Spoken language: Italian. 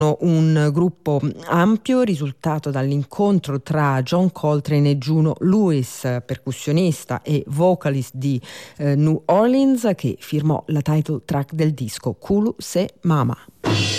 Un gruppo ampio risultato dall'incontro tra John Coltrane e Juno Lewis, percussionista e vocalist di New Orleans, che firmò la title track del disco Kulu Se Mama.